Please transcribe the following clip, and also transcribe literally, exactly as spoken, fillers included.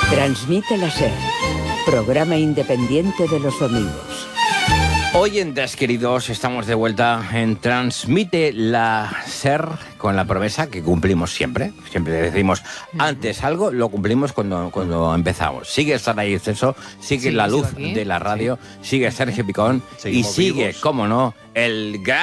Transmite la SER, programa independiente de los domingos. Hoy en Des Queridos estamos de vuelta en Transmite la SER con la promesa que cumplimos siempre. Siempre decimos antes algo, lo cumplimos cuando, cuando empezamos. Sigue Sara Ceso, sigue Sí, la luz sigo aquí. de la radio, sigue Sergio Picón y Seguimos sigue, vivos. cómo no, el gran...